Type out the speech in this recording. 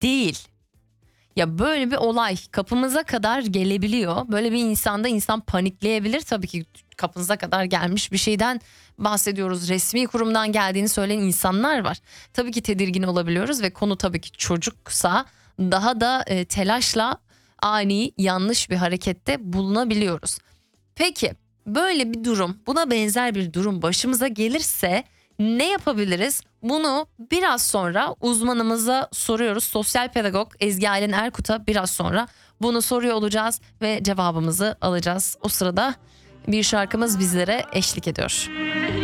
değil. Ya böyle bir olay kapımıza kadar gelebiliyor. Böyle bir insan panikleyebilir. Tabii ki kapınıza kadar gelmiş bir şeyden bahsediyoruz. Resmi kurumdan geldiğini söyleyen insanlar var. Tabii ki tedirgin olabiliyoruz ve konu tabii ki çocuksa daha da telaşla ani yanlış bir harekette bulunabiliyoruz. Peki böyle bir durum, buna benzer bir durum başımıza gelirse ne yapabiliriz? Bunu biraz sonra uzmanımıza soruyoruz. Sosyal pedagog Ezgi Aylen Erkut'a biraz sonra bunu soruyor olacağız ve cevabımızı alacağız. O sırada bir şarkımız bizlere eşlik ediyor.